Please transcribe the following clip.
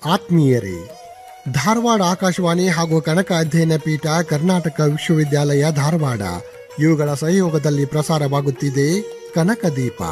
ಆತ್ಮೀಯರೇ, ಧಾರವಾಡ ಆಕಾಶವಾಣಿ ಹಾಗೂ ಕನಕ ಅಧ್ಯಯನ ಪೀಠ, ಕರ್ನಾಟಕ ವಿಶ್ವವಿದ್ಯಾಲಯ ಧಾರವಾಡ ಇವುಗಳ ಸಹಯೋಗದಲ್ಲಿ ಪ್ರಸಾರವಾಗುತ್ತಿದೆ ಕನಕ ದೀಪ.